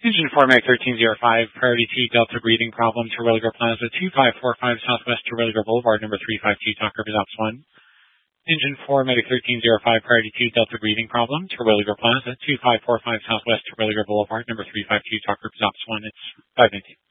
Engine 4 Meg 1305, priority 2, Delta breathing problem, Terwilliger Plaza, 2545 Southwest Terwilliger Boulevard, number 352, Talk River Ops 1. Engine 4 Medic 1305, priority 2, Delta breathing problem, Terwilliger Plaza, 2545 Southwest Terwilliger Boulevard, number 352, Talk River Ops 1. It's 519.